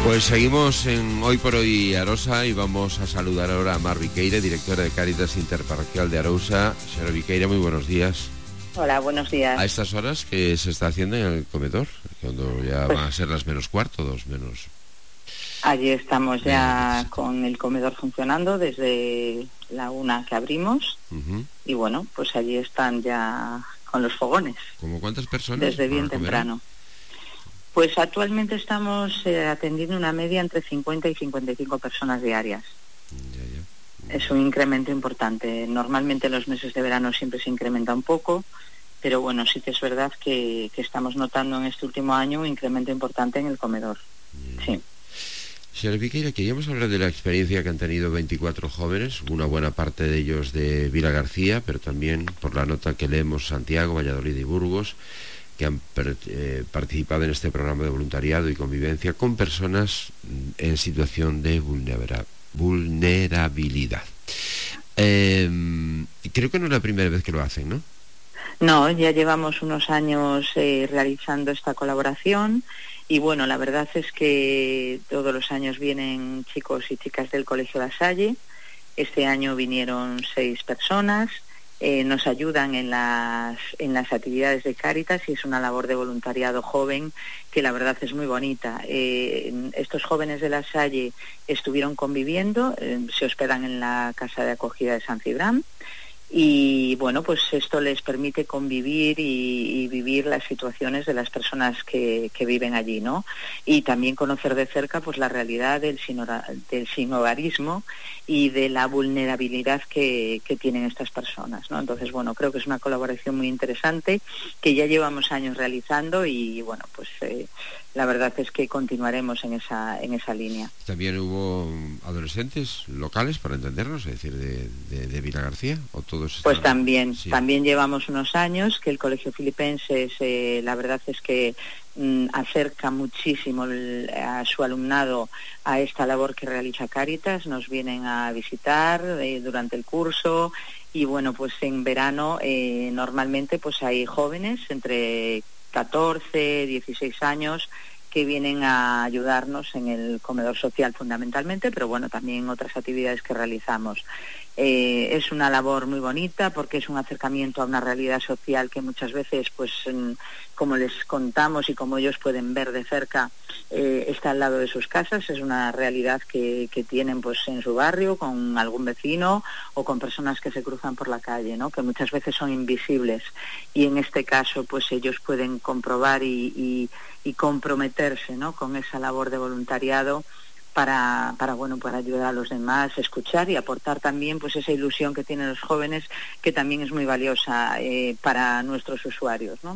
Pues seguimos en Hoy por Hoy Arosa y vamos a saludar ahora a Mar Viqueira, directora de Cáritas Interparroquial de Arousa. Señora Viqueira, muy buenos días. Hola, buenos días. ¿A estas horas qué se está haciendo en el comedor? Cuando ya van a ser las menos cuarto, 2 menos... Allí estamos ya con el comedor funcionando desde la 1 que abrimos. Y bueno, pues allí están ya con los fogones. ¿Cómo cuántas personas? Desde bien temprano. Pues actualmente estamos atendiendo una media entre 50 y 55 personas diarias. Es un incremento importante. Normalmente en los meses de verano siempre se incrementa un poco, pero bueno, sí que es verdad que estamos notando en este último año un incremento importante en el comedor. Sí. Señora Viqueira, queríamos hablar de la experiencia que han tenido 24 jóvenes, una buena parte de ellos de Vila García, pero también por la nota que leemos Santiago, Valladolid y Burgos, que han participado en este programa de voluntariado y convivencia con personas en situación de vulnerabilidad. Creo que no es la primera vez que lo hacen, ¿no? No, ya llevamos unos años realizando esta colaboración y bueno, la verdad es que todos los años vienen chicos y chicas del Colegio La Salle. Este año vinieron 6 personas. Nos ayudan en las actividades de Cáritas y es una labor de voluntariado joven que la verdad es muy bonita. Estos jóvenes de La Salle estuvieron conviviendo, se hospedan en la casa de acogida de San Cibrán y bueno, pues esto les permite convivir y vivir las situaciones de las personas que viven allí, ¿no? Y también conocer de cerca pues la realidad del sinhogarismo y de la vulnerabilidad que tienen estas personas, ¿no? Entonces, bueno, creo que es una colaboración muy interesante que ya llevamos años realizando y bueno, pues la verdad es que continuaremos en esa línea. ¿También hubo adolescentes locales, para entendernos, es decir, de Vila García? ¿O todos estaban... Pues también, sí. También llevamos unos años que el Colegio Filipenses, la verdad es que acerca muchísimo a su alumnado a esta labor que realiza Cáritas. Nos vienen a visitar durante el curso y bueno, pues en verano normalmente pues hay jóvenes entre 14, 16 años que vienen a ayudarnos en el comedor social fundamentalmente, pero bueno, también otras actividades que realizamos. Es una labor muy bonita porque es un acercamiento a una realidad social que muchas veces, pues como les contamos y como ellos pueden ver de cerca, está al lado de sus casas. Es una realidad que tienen pues en su barrio, con algún vecino o con personas que se cruzan por la calle, ¿no? Que muchas veces son invisibles y en este caso pues ellos pueden comprobar y comprometerse, ¿no? Con esa labor de voluntariado para ayudar a los demás, escuchar y aportar también pues esa ilusión que tienen los jóvenes, que también es muy valiosa para nuestros usuarios, ¿no?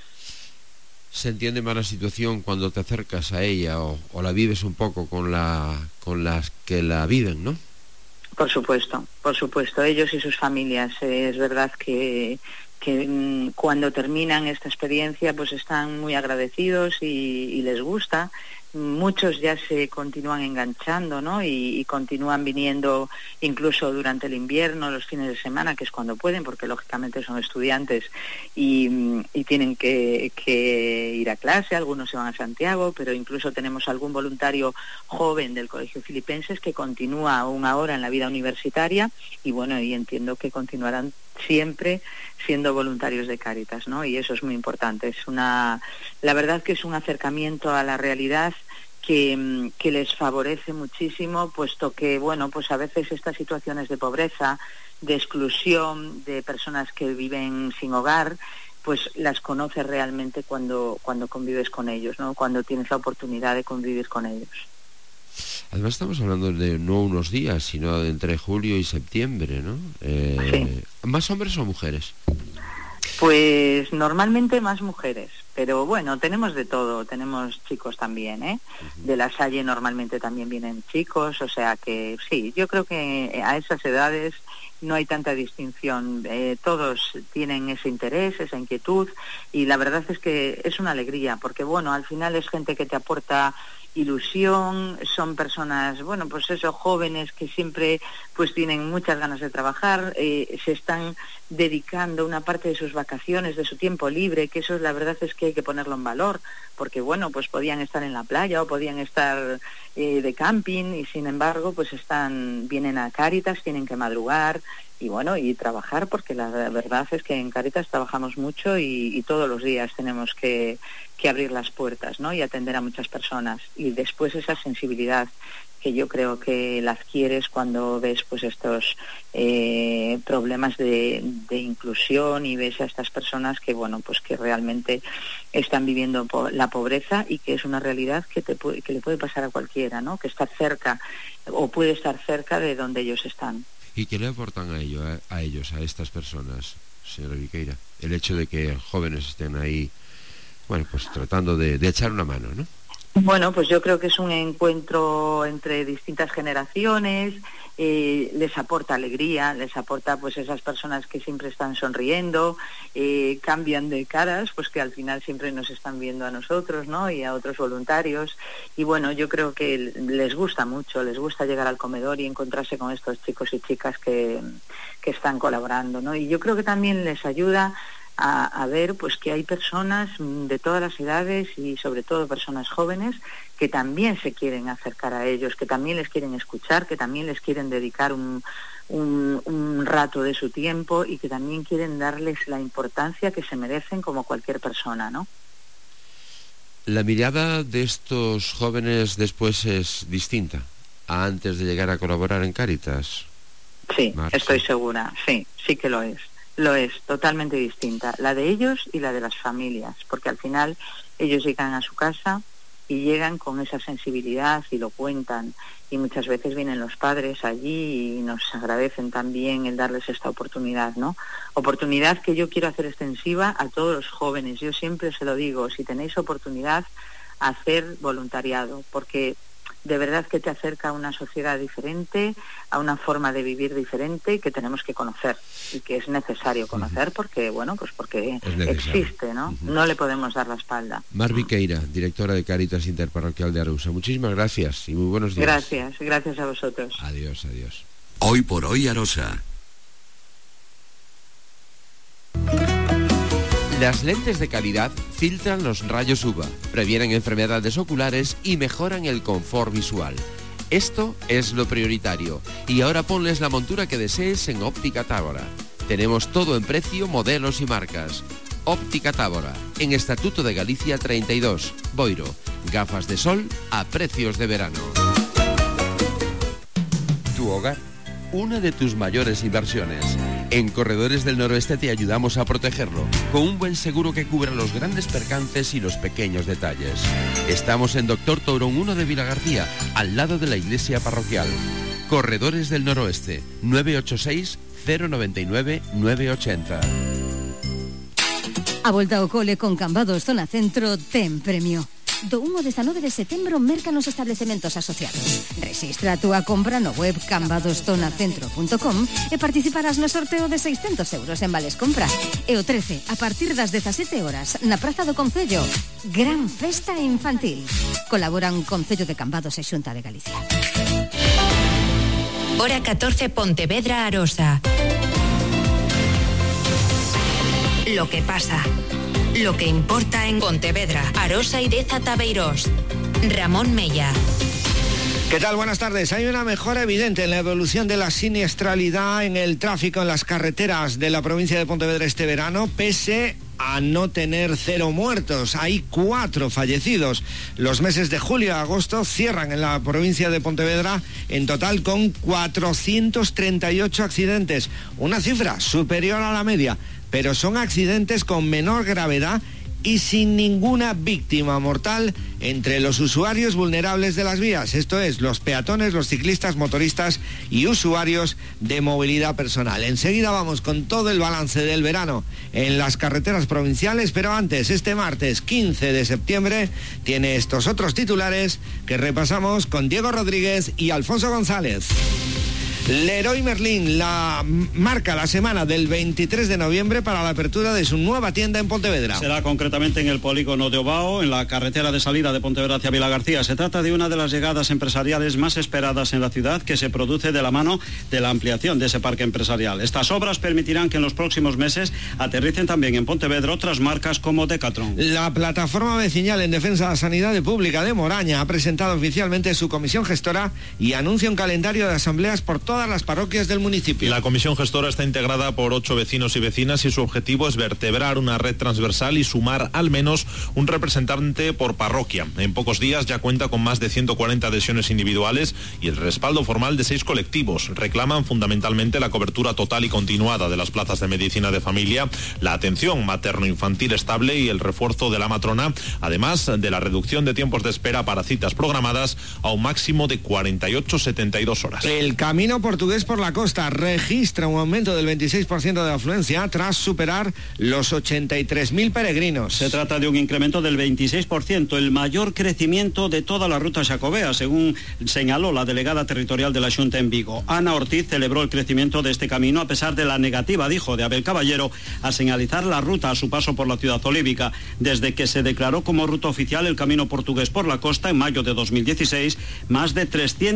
¿Se entiende más la situación cuando te acercas a ella o la vives un poco con las que la viven, no? Por supuesto, ellos y sus familias. Es verdad que cuando terminan esta experiencia pues están muy agradecidos y les gusta. Muchos ya se continúan enganchando, ¿no? Y continúan viniendo incluso durante el invierno, los fines de semana, que es cuando pueden, porque lógicamente son estudiantes y tienen que ir a clase. Algunos se van a Santiago, pero incluso tenemos algún voluntario joven del Colegio Filipenses que continúa aún ahora en la vida universitaria y bueno, y entiendo que continuarán siempre siendo voluntarios de Cáritas, ¿no? Y eso es muy importante. La verdad que es un acercamiento a la realidad que les favorece muchísimo, puesto que, bueno, pues a veces estas situaciones de pobreza, de exclusión, de personas que viven sin hogar, pues las conoces realmente cuando convives con ellos, ¿no? Cuando tienes la oportunidad de convivir con ellos. Además estamos hablando de no unos días, sino de entre julio y septiembre, ¿no? Sí. ¿Más hombres o mujeres? Pues normalmente más mujeres, pero bueno, tenemos de todo, tenemos chicos también, ¿eh? De La Salle normalmente también vienen chicos, o sea que sí, yo creo que a esas edades no hay tanta distinción, todos tienen ese interés, esa inquietud y la verdad es que es una alegría, porque bueno, al final es gente que te aporta ilusión, son personas, bueno, pues eso, jóvenes que siempre pues tienen muchas ganas de trabajar, se están dedicando una parte de sus vacaciones, de su tiempo libre, que eso la verdad es que hay que ponerlo en valor, porque bueno, pues podían estar en la playa o podían estar de camping y sin embargo pues vienen a Cáritas, tienen que madrugar y bueno, y trabajar, porque la verdad es que en Cáritas trabajamos mucho y todos los días tenemos que abrir las puertas, ¿no? Y atender a muchas personas. Y después esa sensibilidad que yo creo que la adquieres cuando ves pues estos problemas de inclusión y ves a estas personas que bueno, pues que realmente están viviendo la pobreza y que es una realidad que le puede pasar a cualquiera, ¿no? Que está cerca o puede estar cerca de donde ellos están. ¿Y qué le aportan a ellos, a estas personas, señora Viqueira? El hecho de que jóvenes estén ahí, bueno, pues tratando de echar una mano, ¿no? Bueno, pues yo creo que es un encuentro entre distintas generaciones, les aporta alegría, les aporta pues esas personas que siempre están sonriendo, cambian de caras, pues que al final siempre nos están viendo a nosotros, ¿no? Y a otros voluntarios. Y bueno, yo creo que les gusta mucho, les gusta llegar al comedor y encontrarse con estos chicos y chicas que están colaborando, ¿no? Y yo creo que también les ayuda a ver pues que hay personas de todas las edades y sobre todo personas jóvenes que también se quieren acercar a ellos, que también les quieren escuchar, que también les quieren dedicar un rato de su tiempo y que también quieren darles la importancia que se merecen como cualquier persona, ¿no? La mirada de estos jóvenes después es distinta a antes de llegar a colaborar en Cáritas. Sí, estoy segura, sí que lo es. Lo es, totalmente distinta, la de ellos y la de las familias, porque al final ellos llegan a su casa y llegan con esa sensibilidad y lo cuentan, y muchas veces vienen los padres allí y nos agradecen también el darles esta oportunidad, ¿no? Oportunidad que yo quiero hacer extensiva a todos los jóvenes. Yo siempre se lo digo, si tenéis oportunidad, hacer voluntariado, porque de verdad que te acerca a una sociedad diferente, a una forma de vivir diferente que tenemos que conocer y que es necesario conocer porque, bueno, pues porque existe, ¿no? No le podemos dar la espalda. Mar Viqueira, directora de Cáritas Interparroquial de Arousa. Muchísimas gracias y muy buenos días. Gracias a vosotros. Adiós, adiós. Hoy por hoy Arousa. Las lentes de calidad filtran los rayos UVA, previenen enfermedades oculares y mejoran el confort visual. Esto es lo prioritario. Y ahora ponles la montura que desees en Óptica Tábora. Tenemos todo en precio, modelos y marcas. Óptica Tábora, en Estatuto de Galicia 32, Boiro. Gafas de sol a precios de verano. Tu hogar, una de tus mayores inversiones. En Corredores del Noroeste te ayudamos a protegerlo, con un buen seguro que cubra los grandes percances y los pequeños detalles. Estamos en Doctor Tourón 1 de Vilagarcía, al lado de la iglesia parroquial. Corredores del Noroeste, 986 099 980. A volta ao cole con Cambados Zona Centro ten premio. Do 1 ao 19 de setembro merca nos establecementos asociados. Rexistra a túa compra no web cambadostonacentro.com e participarás no sorteo de 600 euros en vales compra. E o 13, a partir das 17 horas, na Praza do Concello, gran festa infantil. Colaboran Concello de Cambados e Xunta de Galicia. Hora 14, Pontevedra, Arosa. Lo que pasa. Lo que importa en Pontevedra, Arosa y Deza Tabeirós. Ramón Mella. ¿Qué tal? Buenas tardes. Hay una mejora evidente en la evolución de la siniestralidad en el tráfico en las carreteras de la provincia de Pontevedra este verano, pese a no tener 0 muertos. Hay 4 fallecidos. Los meses de julio a agosto cierran en la provincia de Pontevedra en total con 438 accidentes, una cifra superior a la media, pero son accidentes con menor gravedad y sin ninguna víctima mortal entre los usuarios vulnerables de las vías, esto es, los peatones, los ciclistas, motoristas y usuarios de movilidad personal. Enseguida vamos con todo el balance del verano en las carreteras provinciales, pero antes, este martes 15 de septiembre, tiene estos otros titulares que repasamos con Diego Rodríguez y Alfonso González. Leroy Merlin marca la semana del 23 de noviembre para la apertura de su nueva tienda en Pontevedra. Será concretamente en el polígono de Ovao, en la carretera de salida de Pontevedra hacia Vilagarcía. Se trata de una de las llegadas empresariales más esperadas en la ciudad, que se produce de la mano de la ampliación de ese parque empresarial. Estas obras permitirán que en los próximos meses aterricen también en Pontevedra otras marcas como Decathlon. La plataforma vecinal en defensa de la sanidad pública de Moraña ha presentado oficialmente su comisión gestora y anuncia un calendario de asambleas por todas las parroquias del municipio. La comisión gestora está integrada por 8 vecinos y vecinas y su objetivo es vertebrar una red transversal y sumar al menos un representante por parroquia. En pocos días ya cuenta con más de 140 adhesiones individuales y el respaldo formal de 6 colectivos. Reclaman fundamentalmente la cobertura total y continuada de las plazas de medicina de familia, la atención materno-infantil estable y el refuerzo de la matrona, además de la reducción de tiempos de espera para citas programadas a un máximo de 48-72 horas. El camino portugués por la costa registra un aumento del 26% de afluencia tras superar los 83.000 peregrinos. Se trata de un incremento del 26%, el mayor crecimiento de toda la ruta xacobea, según señaló la delegada territorial de la Xunta en Vigo. Ana Ortiz celebró el crecimiento de este camino a pesar de la negativa, dijo, de Abel Caballero a señalizar la ruta a su paso por la ciudad olívica. Desde que se declaró como ruta oficial el camino portugués por la costa en mayo de 2016, más de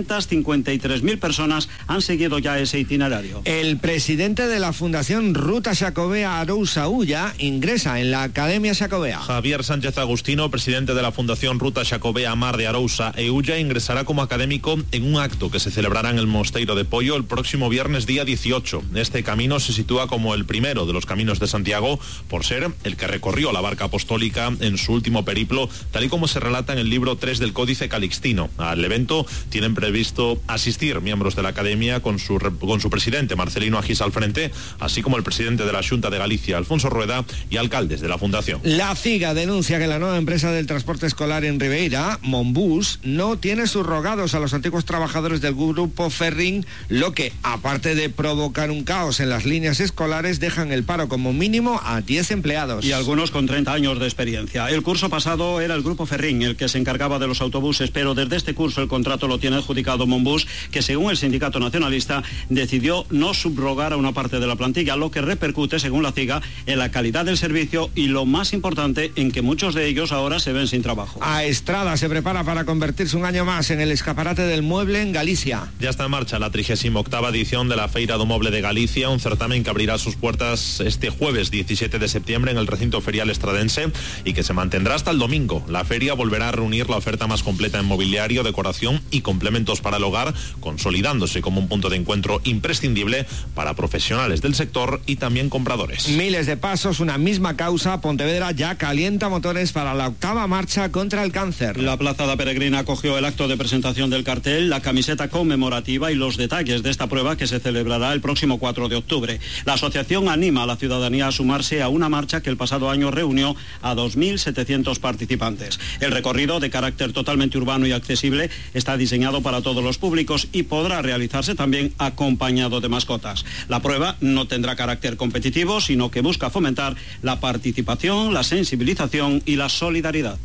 353.000 personas han seguido ya ese itinerario. El presidente de la Fundación Ruta Xacobea Arousa Ulla ingresa en la Academia Xacobea. Javier Sánchez Agustino, presidente de la Fundación Ruta Xacobea Mar de Arousa e Ulla, ingresará como académico en un acto que se celebrará en el Mosteiro de Pollo el próximo viernes día 18. Este camino se sitúa como el primero de los caminos de Santiago por ser el que recorrió la barca apostólica en su último periplo, tal y como se relata en el libro 3 del Códice Calixtino. Al evento tienen previsto asistir miembros de la Academia con su presidente Marcelino Agis al frente, así como el presidente de la Xunta de Galicia, Alfonso Rueda, y alcaldes de la Fundación. La CIGA denuncia que la nueva empresa del transporte escolar en Ribeira, Monbus, no tiene subrogados a los antiguos trabajadores del grupo Ferrín, lo que, aparte de provocar un caos en las líneas escolares, dejan el paro como mínimo a 10 empleados. Y algunos con 30 años de experiencia. El curso pasado era el grupo Ferrín el que se encargaba de los autobuses, pero desde este curso el contrato lo tiene adjudicado Monbus, que según el sindicato nacionalista decidió no subrogar a una parte de la plantilla, lo que repercute, según la CIGA, en la calidad del servicio y, lo más importante, en que muchos de ellos ahora se ven sin trabajo. Aestrada se prepara para convertirse un año más en el escaparate del mueble en Galicia. Ya está en marcha la 38ª edición de la Feira do Moble de Galicia, un certamen que abrirá sus puertas este jueves 17 de septiembre en el recinto ferial estradense y que se mantendrá hasta el domingo. La feria volverá a reunir la oferta más completa en mobiliario, decoración y complementos para el hogar, consolidándose como un punto de encuentro imprescindible para profesionales del sector y también compradores. Miles de pasos, una misma causa. Pontevedra ya calienta motores para la 8ª marcha contra el cáncer. La Plaza da Peregrina acogió el acto de presentación del cartel, la camiseta conmemorativa y los detalles de esta prueba que se celebrará el próximo 4 de octubre. La asociación anima a la ciudadanía a sumarse a una marcha que el pasado año reunió a 2.700 participantes. El recorrido, de carácter totalmente urbano y accesible, está diseñado para todos los públicos y podrá realizarse también acompañado de mascotas. La prueba no tendrá carácter competitivo, sino que busca fomentar la participación, la sensibilización y la solidaridad.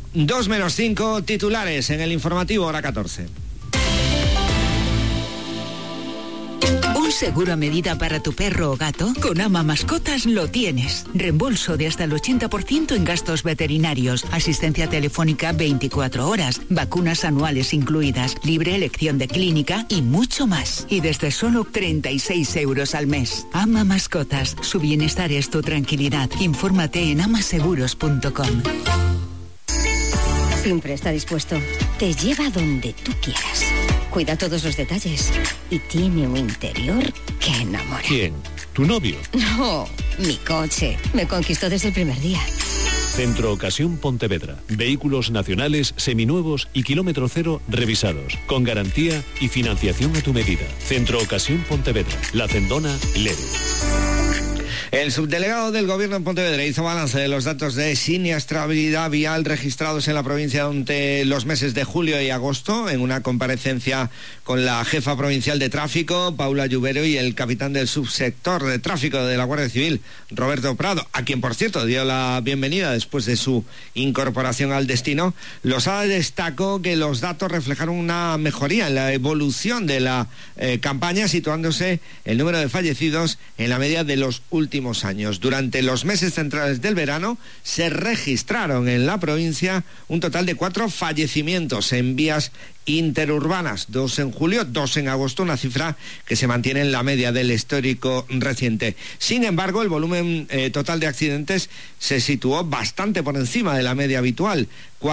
2:05, titulares en el informativo hora 14. ¿Un seguro a medida para tu perro o gato? Con Ama Mascotas lo tienes. Reembolso de hasta el 80% en gastos veterinarios, asistencia telefónica 24 horas, vacunas anuales incluidas, libre elección de clínica y mucho más. Y desde solo 36 euros al mes. Ama Mascotas, su bienestar es tu tranquilidad. Infórmate en amaseguros.com. Siempre está dispuesto. Te lleva donde tú quieras. Cuida todos los detalles. Y tiene un interior que enamora. ¿Quién? ¿Tu novio? No, mi coche. Me conquistó desde el primer día. Centro Ocasión Pontevedra. Vehículos nacionales, seminuevos y kilómetro cero revisados. Con garantía y financiación a tu medida. Centro Ocasión Pontevedra. La Cendona, Lero. El subdelegado del Gobierno en Pontevedra hizo balance de los datos de siniestralidad vial registrados en la provincia durante los meses de julio y agosto, en una comparecencia con la jefa provincial de tráfico, Paula Lluvero, y el capitán del subsector de tráfico de la Guardia Civil, Roberto Prado, a quien, por cierto, dio la bienvenida después de su incorporación al destino. Losada destacó que los datos reflejaron una mejoría en la evolución de la campaña, situándose el número de fallecidos en la media de los últimos años. Durante los meses centrales del verano se registraron en la provincia un total de 4 fallecimientos en vías interurbanas, 2 en julio, 2 en agosto, una cifra que se mantiene en la media del histórico reciente. Sin embargo, el volumen total de accidentes se situó bastante por encima de la media habitual,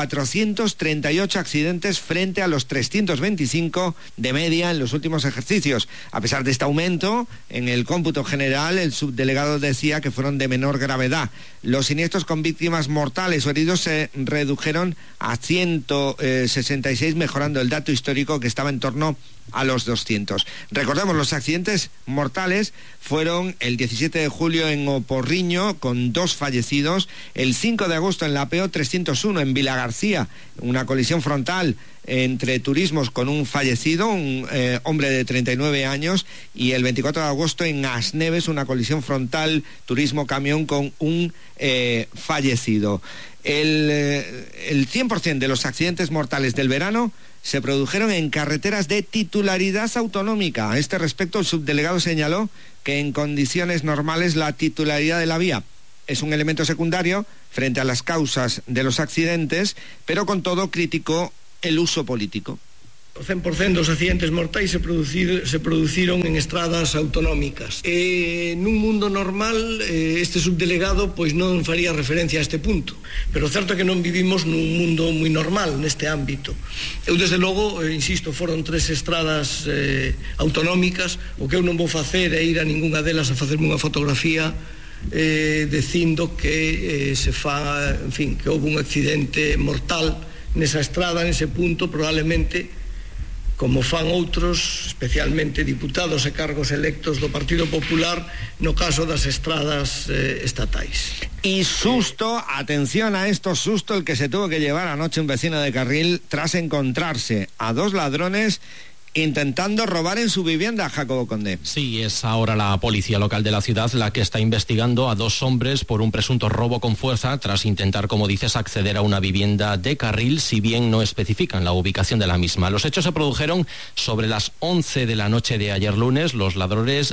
438 accidentes frente a los 325 de media en los últimos ejercicios. A pesar de este aumento, en el cómputo general, el subdelegado decía que fueron de menor gravedad. Los siniestros con víctimas mortales o heridos se redujeron a 166, mejorando el dato histórico que estaba en torno a los 200. Recordemos, los accidentes mortales fueron el 17 de julio en Oporriño, con 2 fallecidos, el 5 de agosto en la PO 301 en Vilagarcía, una colisión frontal entre turismos con un fallecido, un hombre de 39 años, y el 24 de agosto en Asneves, una colisión frontal turismo-camión con un fallecido. El 100% de los accidentes mortales del verano se produjeron en carreteras de titularidad autonómica. A este respecto, el subdelegado señaló que en condiciones normales la titularidad de la vía es un elemento secundario frente a las causas de los accidentes, pero con todo criticó el uso político. O 100% dos accidentes mortais se produciron en estradas autonómicas. Nun mundo normal, este subdelegado pois non faría referencia a este punto, pero certo é que non vivimos nun mundo moi normal neste ámbito. Eu, desde logo, insisto, foron 3 estradas autonómicas. O que eu non vou facer é ir a ningunha delas a facerme unha fotografía dicindo que se fa, en fin, que houve un accidente mortal nesa estrada, nese punto, probablemente, como fan outros, especialmente diputados e cargos electos do Partido Popular, no caso das estradas estatais. Y susto, atención a esto, susto el que se tuvo que llevar anoche un vecino de Carril tras encontrarse a 2 ladrones intentando robar en su vivienda, Jacobo Conde. Sí, es ahora la policía local de la ciudad la que está investigando a 2 hombres por un presunto robo con fuerza tras intentar, como dices, acceder a una vivienda de Carril, si bien no especifican la ubicación de la misma. Los hechos se produjeron sobre las 11 de la noche de ayer lunes. Los ladrones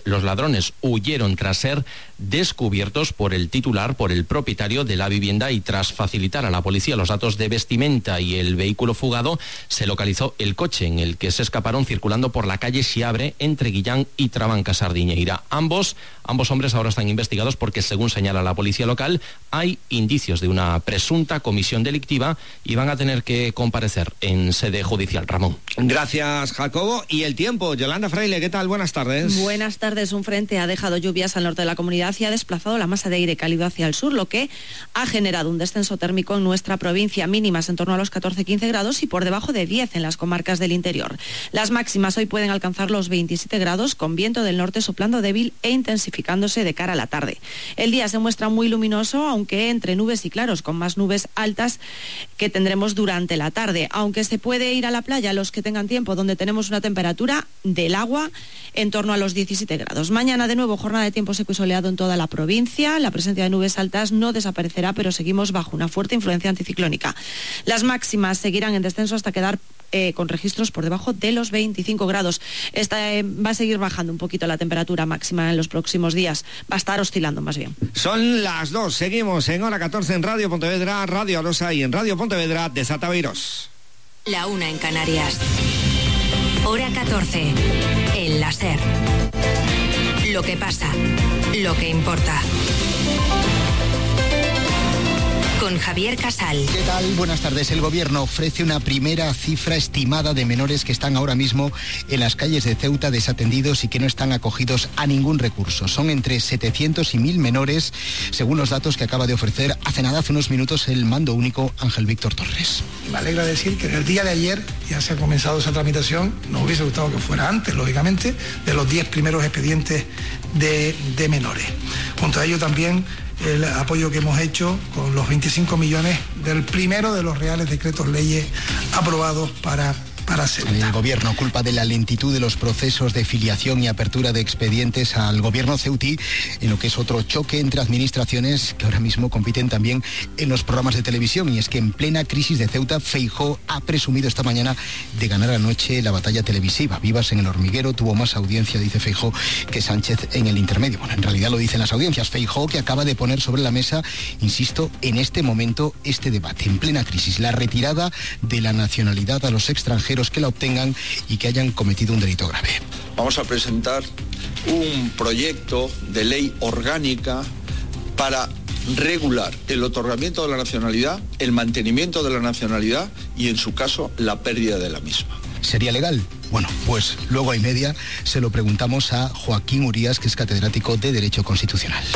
huyeron tras ser descubiertos por el titular, por el propietario de la vivienda, y tras facilitar a la policía los datos de vestimenta y el vehículo fugado, se localizó el coche en el que se escaparon circulando por la calle Xiabre entre Guillán y Trabanca Sardiñeira. Ambos hombres ahora están investigados porque, según señala la policía local, hay indicios de una presunta comisión delictiva y van a tener que comparecer en sede judicial. Ramón. Gracias, Jacobo. Y el tiempo, Yolanda Fraile, ¿qué tal? Buenas tardes. Buenas tardes. Un frente ha dejado lluvias al norte de la comunidad y ha desplazado la masa de aire cálido hacia el sur, lo que ha generado un descenso térmico en nuestra provincia, mínimas en torno a los 14-15 grados y por debajo de 10 en las comarcas del interior. Las máximas hoy pueden alcanzar los 27 grados, con viento del norte soplando débil e intensificándose de cara a la tarde. El día se muestra muy luminoso, aunque entre nubes y claros, con más nubes altas que tendremos durante la tarde. Aunque se puede ir a la playa los que tengan tiempo, donde tenemos una temperatura del agua en torno a los 17 grados. Mañana, de nuevo, jornada de tiempo seco y soleado en toda la provincia. La presencia de nubes altas no desaparecerá, pero seguimos bajo una fuerte influencia anticiclónica. Las máximas seguirán en descenso hasta quedar con registros por debajo de los 25 grados. Va a seguir bajando un poquito la temperatura máxima en los próximos días. Va a estar oscilando más bien. Son las 2. Seguimos en hora 14 en Radio Pontevedra, Radio Arosa y en Radio Pontevedra de Zataviros. La 1 en Canarias. Hora 14. El láser. Lo que pasa. Lo que importa. con Javier Casal. ¿Qué tal? Buenas tardes. El Gobierno ofrece una primera cifra estimada de menores que están ahora mismo en las calles de Ceuta desatendidos y que no están acogidos a ningún recurso. Son entre 700 y 1000 menores, según los datos que acaba de ofrecer hace unos minutos el mando único Ángel Víctor Torres. Me alegra decir que en el día de ayer ya se ha comenzado esa tramitación. Nos hubiese gustado que fuera antes, lógicamente, de los 10 primeros expedientes de menores. Junto a ello también el apoyo que hemos hecho con los 25 millones del primero de los reales decretos leyes aprobados para Ceuta. El Gobierno culpa de la lentitud de los procesos de filiación y apertura de expedientes al Gobierno ceutí, en lo que es otro choque entre administraciones que ahora mismo compiten también en los programas de televisión. Y es que en plena crisis de Ceuta, Feijóo ha presumido esta mañana de ganar anoche la batalla televisiva. Vivas en El Hormiguero tuvo más audiencia, dice Feijóo, que Sánchez en El Intermedio. Bueno, en realidad lo dicen las audiencias. Feijóo, que acaba de poner sobre la mesa, insisto, en este momento este debate, en plena crisis, la retirada de la nacionalidad a los extranjeros que la obtengan y que hayan cometido un delito grave. Vamos a presentar un proyecto de ley orgánica para regular el otorgamiento de la nacionalidad, el mantenimiento de la nacionalidad y, en su caso, la pérdida de la misma. ¿Sería legal? Bueno, pues luego y media se lo preguntamos a Joaquín Urías, que es catedrático de Derecho Constitucional.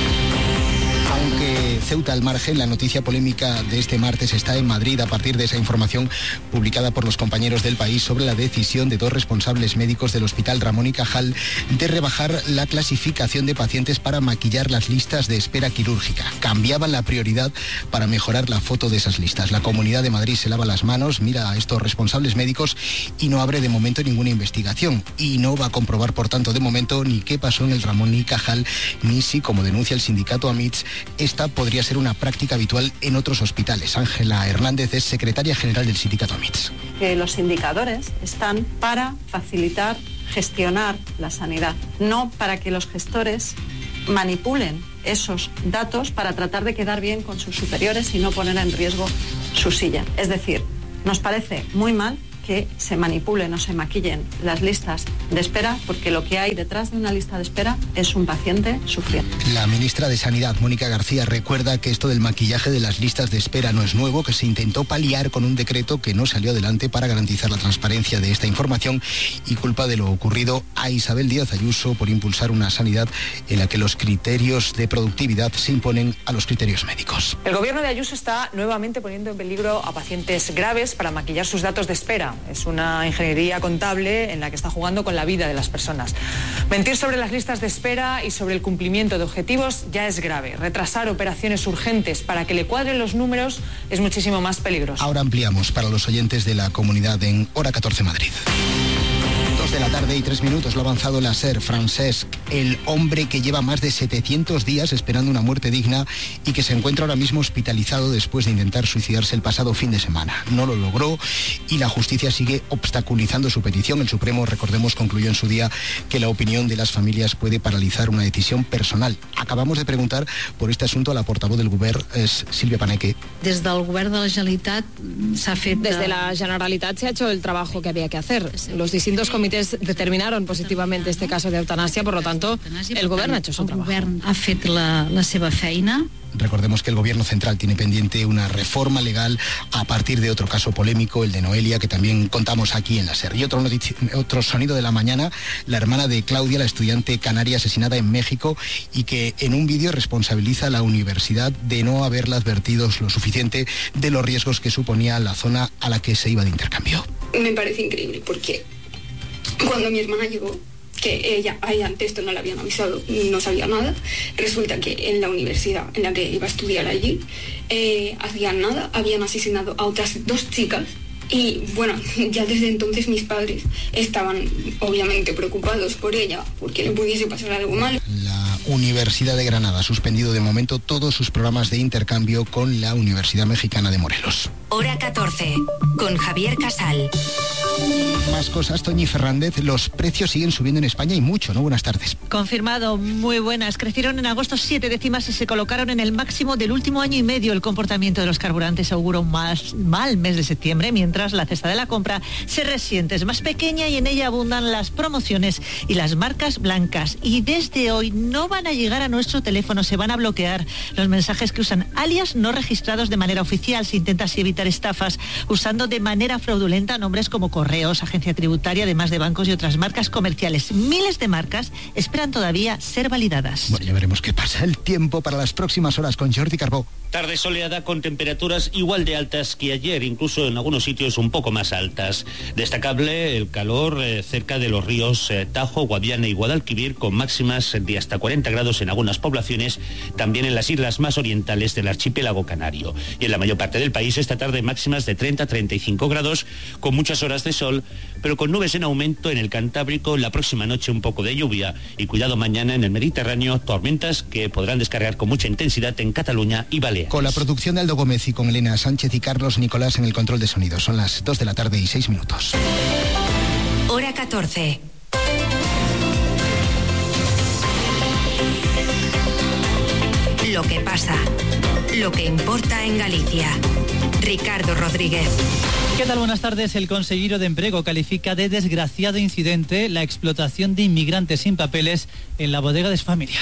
Aunque Ceuta al margen, la noticia polémica de este martes está en Madrid a partir de esa información publicada por los compañeros del País sobre la decisión de 2 responsables médicos del Hospital Ramón y Cajal de rebajar la clasificación de pacientes para maquillar las listas de espera quirúrgica. Cambiaban la prioridad para mejorar la foto de esas listas. La Comunidad de Madrid se lava las manos, mira a estos responsables médicos y no abre de momento ninguna investigación. Y no va a comprobar, por tanto, de momento ni qué pasó en el Ramón y Cajal, ni si, como denuncia el sindicato AMITS, esta podría ser una práctica habitual en otros hospitales. Ángela Hernández es secretaria general del sindicato AMITS. Los indicadores están para facilitar, gestionar la sanidad, no para que los gestores manipulen esos datos para tratar de quedar bien con sus superiores y no poner en riesgo su silla. Es decir, nos parece muy mal que se manipulen o se maquillen las listas de espera, porque lo que hay detrás de una lista de espera es un paciente sufriendo. La ministra de Sanidad, Mónica García, recuerda que esto del maquillaje de las listas de espera no es nuevo, que se intentó paliar con un decreto que no salió adelante para garantizar la transparencia de esta información, y culpa de lo ocurrido a Isabel Díaz Ayuso por impulsar una sanidad en la que los criterios de productividad se imponen a los criterios médicos. El gobierno de Ayuso está nuevamente poniendo en peligro a pacientes graves para maquillar sus datos de espera. Es una ingeniería contable en la que está jugando con la vida de las personas. Mentir sobre las listas de espera y sobre el cumplimiento de objetivos ya es grave. Retrasar operaciones urgentes para que le cuadren los números es muchísimo más peligroso. Ahora ampliamos para los oyentes de la comunidad en Hora 14 Madrid. 2 de la tarde y 3 minutos, lo ha avanzado la SER. Francesc, el hombre que lleva más de 700 días esperando una muerte digna y que se encuentra ahora mismo hospitalizado después de intentar suicidarse el pasado fin de semana. No lo logró y la justicia sigue obstaculizando su petición. El Supremo, recordemos, concluyó en su día que la opinión de las familias puede paralizar una decisión personal. Acabamos de preguntar por este asunto a la portavoz del Govern, es Sílvia Paneque. Desde el Govern de la Generalitat se ha fet... Desde la Generalitat se ha hecho el trabajo que había que hacer. Los distintos comités determinaron positivamente este caso de eutanasia, por lo tanto, el Gobierno ha hecho su trabajo. El Govern ha fet la seva feina. Recordemos que el Gobierno central tiene pendiente una reforma legal a partir de otro caso polémico, el de Noelia, que también contamos aquí en la SER. Y otro sonido de la mañana, la hermana de Claudia, la estudiante canaria asesinada en México, y que en un vídeo responsabiliza a la universidad de no haberla advertido lo suficiente de los riesgos que suponía la zona a la que se iba de intercambio. Me parece increíble porque cuando mi hermana llegó, que ella antes esto no le habían avisado, no sabía nada, resulta que en la universidad en la que iba a estudiar allí, hacían nada, habían asesinado a otras 2 chicas. Y bueno, ya desde entonces mis padres estaban obviamente preocupados por ella, porque le pudiese pasar algo mal. La Universidad de Granada ha suspendido de momento todos sus programas de intercambio con la Universidad Mexicana de Morelos. Hora 14, con Javier Casal. Más cosas, Toñi Fernández, los precios siguen subiendo en España y mucho, ¿no? Buenas tardes. Confirmado, muy buenas. Crecieron en agosto 7 décimas y se colocaron en el máximo del último año y medio. El comportamiento de los carburantes augura un mal mes de septiembre, mientras la cesta de la compra se resiente. Es más pequeña y en ella abundan las promociones y las marcas blancas. Y desde hoy no van a llegar a nuestro teléfono, se van a bloquear los mensajes que usan alias no registrados de manera oficial. Se intenta así evitar estafas usando de manera fraudulenta nombres como Correos, Agencia Tributaria, además de bancos y otras marcas comerciales. Miles de marcas esperan todavía ser validadas. Bueno, ya veremos qué pasa. El tiempo para las próximas horas con Jordi Carbó. Tarde soleada con temperaturas igual de altas que ayer, incluso en algunos sitios un poco más altas. Destacable el calor cerca de los ríos Tajo, Guadiana y Guadalquivir, con máximas de hasta 40 grados en algunas poblaciones, también en las islas más orientales del archipiélago canario. Y en la mayor parte del país esta tarde máximas de 30-35 grados, con muchas horas de sol, pero con nubes en aumento en el Cantábrico. La próxima noche un poco de lluvia y cuidado mañana en el Mediterráneo, tormentas que podrán descargar con mucha intensidad en Cataluña y Baleares. Con la producción de Aldo Gómez y con Elena Sánchez y Carlos Nicolás en el control de sonido. Son las 2 de la tarde y 6 minutos. Hora 14. Lo que pasa, lo que importa en Galicia. Ricardo Rodríguez. ¿Qué tal? Buenas tardes. El consejero de Empleo califica de desgraciado incidente la explotación de inmigrantes sin papeles en la bodega de su familia.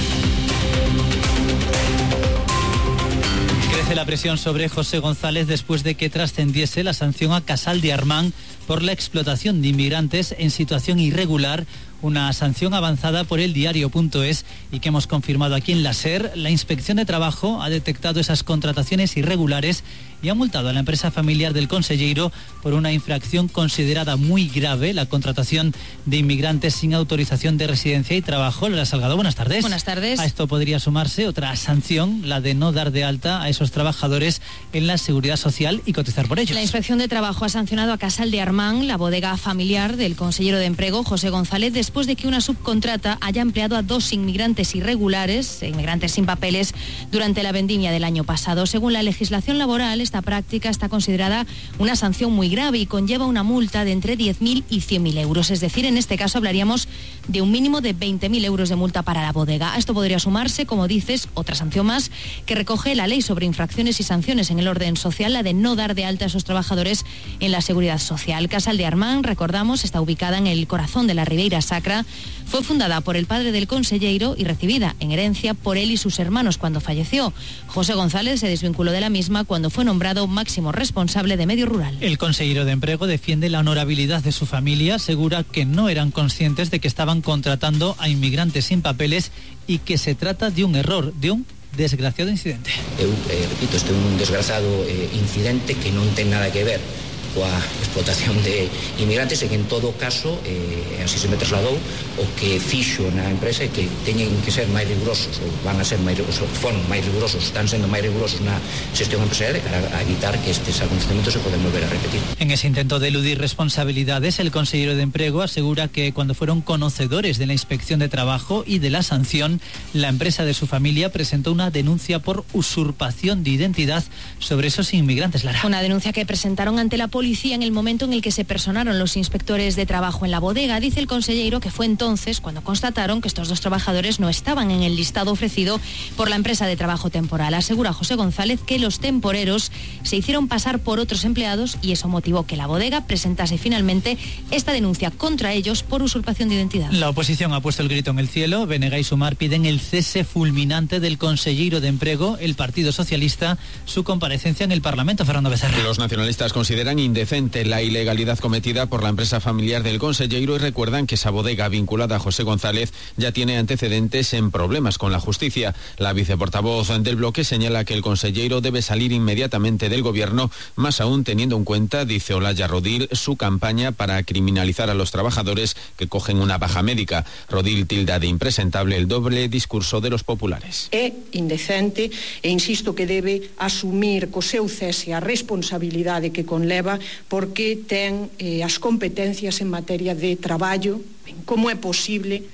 Crece la presión sobre José González después de que trascendiese la sanción a Casal de Armán por la explotación de inmigrantes en situación irregular, una sanción avanzada por el diario.es y que hemos confirmado aquí en la SER. La Inspección de Trabajo ha detectado esas contrataciones irregulares y ha multado a la empresa familiar del consejero por una infracción considerada muy grave, la contratación de inmigrantes sin autorización de residencia y trabajo. Lola Salgado, buenas tardes. Buenas tardes. A esto podría sumarse otra sanción, la de no dar de alta a esos trabajadores en la Seguridad Social y cotizar por ellos. La Inspección de Trabajo ha sancionado a Casal de Armán, la bodega familiar del consejero de Empleo, José González, después de que una subcontrata haya empleado a 2 inmigrantes irregulares, inmigrantes sin papeles, durante la vendimia del año pasado. Según la legislación laboral, esta práctica está considerada una sanción muy grave y conlleva una multa de entre 10.000 y 100.000 euros. Es decir, en este caso hablaríamos de un mínimo de 20.000 euros de multa para la bodega. A esto podría sumarse, como dices, otra sanción más que recoge la ley sobre infracciones y sanciones en el orden social, la de no dar de alta a esos trabajadores en la Seguridad Social. Casal de Armán, recordamos, está ubicada en el corazón de la Ribeira Sacra. Fue fundada por el padre del consejero y recibida en herencia por él y sus hermanos cuando falleció. José González se desvinculó de la misma cuando fue nombrado máximo responsable de medio rural. El consejero de Empleo defiende la honorabilidad de su familia, asegura que no eran conscientes de que estaban contratando a inmigrantes sin papeles y que se trata de un error, de un desgraciado incidente. Repito, este é un desgraciado incidente que non ten nada que ver coa explotación de inmigrantes e que en todo caso, así se me trasladou, o que fixo na empresa é que teñen que ser máis rigurosos, ou van a ser máis rigurosos, foron máis rigurosos, están sendo máis rigurosos na xestión empresarial para evitar que estes acontecimientos se poden volver a repetir. En ese intento de eludir responsabilidades, el consejero de Empleo asegura que cuando fueron conocedores de la Inspección de Trabajo y de la sanción, la empresa de su familia presentó una denuncia por usurpación de identidad sobre esos inmigrantes, Lara. Una denuncia que presentaron ante la policía en el momento en el que se personaron los inspectores de trabajo en la bodega. Dice el consejero que fue entonces cuando constataron que estos 2 trabajadores no estaban en el listado ofrecido por la empresa de trabajo temporal. Asegura José González que los temporeros se hicieron pasar por otros empleados y eso motivó que la bodega presentase finalmente esta denuncia contra ellos por usurpación de identidad. La oposición ha puesto el grito en el cielo. BNG y Sumar piden el cese fulminante del consejero de Empleo. El Partido Socialista su comparecencia en el Parlamento. Fernando Becerra. Los nacionalistas consideran indecente la ilegalidad cometida por la empresa familiar del consejero y recuerdan que esa bodega vinculada a José González ya tiene antecedentes en problemas con la justicia. La viceportavoz del bloque señala que el consejero debe salir inmediatamente del gobierno, más aún teniendo en cuenta, dice Olaya Rodil, su campaña para criminalizar a los trabajadores que cogen una baja médica. Rodil tilda de impresentable el doble discurso de los populares. É indecente e insisto que debe asumir co seu cese a responsabilidade que conleva porque ten as competencias en materia de traballo. Como é posible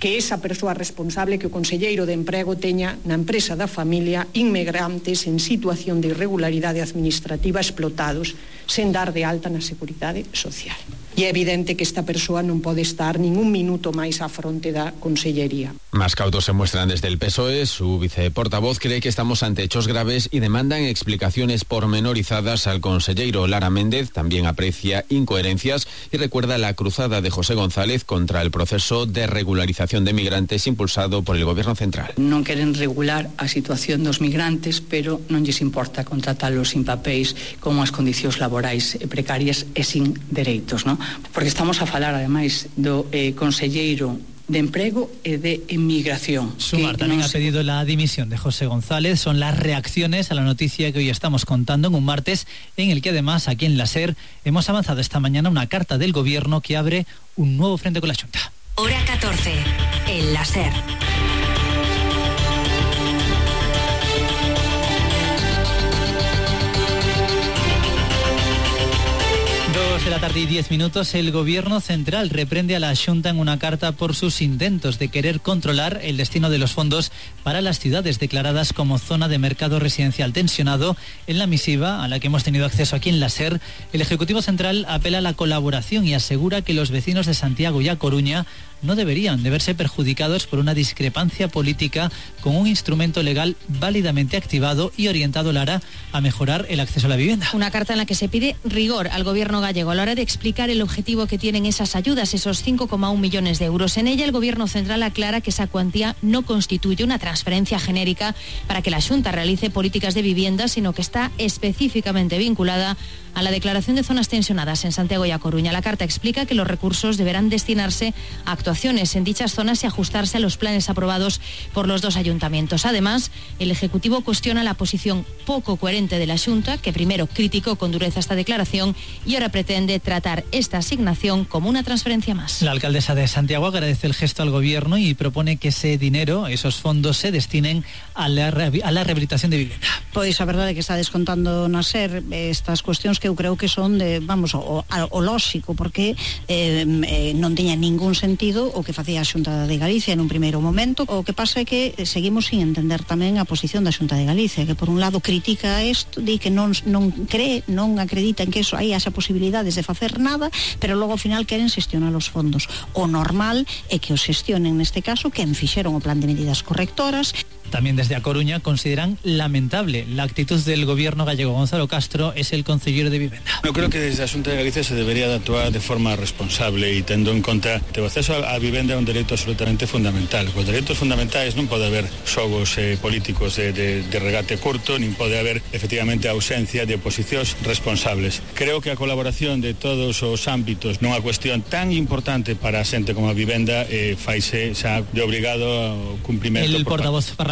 que esa persoa responsable, que o conselleiro de Emprego teña na empresa da familia inmigrantes en situación de irregularidade administrativa explotados sen dar de alta na Seguridade Social. E é evidente que esta persoa non pode estar nin un minuto máis á fronte da Consellería. Más cautos se muestran desde el PSOE. Su viceportavoz cree que estamos ante hechos graves y demandan explicaciones pormenorizadas al consellero. Lara Méndez también aprecia incoherencias y recuerda la cruzada de José González contra el proceso de regularización de migrantes impulsado por el Gobierno central. Non queren regular a situación dos migrantes, pero non lles importa contratalos sin papéis, como as condicións laborais precarias e sin dereitos, non? Porque estamos a falar, ademais, do conselleiro de Emprego e de Inmigración. Sumar también ha pedido la dimisión de José González. Son las reacciones a la noticia que hoy estamos contando en un martes en el que además aquí en la SER hemos avanzado esta mañana una carta del Gobierno que abre un nuevo frente con la Xunta. Hora 14, en la SER. 2 de la tarde y 10 minutos, el Gobierno central reprende a la Xunta en una carta por sus intentos de querer controlar el destino de los fondos para las ciudades declaradas como zona de mercado residencial tensionado. En la misiva, a la que hemos tenido acceso aquí en la SER, el Ejecutivo Central apela a la colaboración y asegura que los vecinos de Santiago y A Coruña no deberían de verse perjudicados por una discrepancia política con un instrumento legal válidamente activado y orientado, Lara, a mejorar el acceso a la vivienda. Una carta en la que se pide rigor al Gobierno gallego a la hora de explicar el objetivo que tienen esas ayudas, esos 5,1 millones de euros. En ella el Gobierno central aclara que esa cuantía no constituye una transferencia genérica para que la Xunta realice políticas de vivienda, sino que está específicamente vinculada a la declaración de zonas tensionadas en Santiago y A Coruña. La carta explica que los recursos deberán destinarse a actuaciones en dichas zonas y ajustarse a los planes aprobados por los dos ayuntamientos. Además, el Ejecutivo cuestiona la posición poco coherente de la Xunta, que primero criticó con dureza esta declaración y ahora pretende tratar esta asignación como una transferencia más. La alcaldesa de Santiago agradece el gesto al Gobierno y propone que ese dinero, esos fondos, se destinen a la rehabilitación de vivienda. Pois a verdade é que está descontando na SER estas cuestións que eu creo que son de, vamos, o lóxico, porque non tiña ningún sentido o que facía a Xunta de Galicia en un primeiro momento. O que pasa é que seguimos sin entender tamén a posición da Xunta de Galicia, que por un lado critica isto, di que non cree, non acredita en que eso hai esa posibilidades de facer nada, pero logo ao final queren xestionar os fondos. O normal é que os xestionen, neste caso, quen fixeron o plan de medidas correctoras. También desde A Coruña consideran lamentable la actitud del Gobierno gallego. Gonzalo Castro es el consejero de Vivienda. Eu creo que desde a Xunta de Galicia se debería de actuar de forma responsable e tendo en conta que o acceso á vivenda é un dereito absolutamente fundamental. Os dereitos fundamentais non pode haber xogos políticos de regate curto, nin pode haber efectivamente a ausencia de oposicións responsables. Creo que a colaboración de todos os ámbitos nunha cuestión tan importante para a xente como a vivenda faise xa de obrigado ao cumprimento. El portavoz